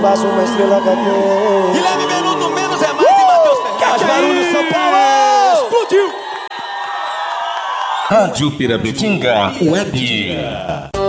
Passa uma estrela cadente. Guilherme Menudo, menos é mais e Matheus Fernandes. Barulho, São Paulo! Explodiu! Rádio Pirapetinga Web.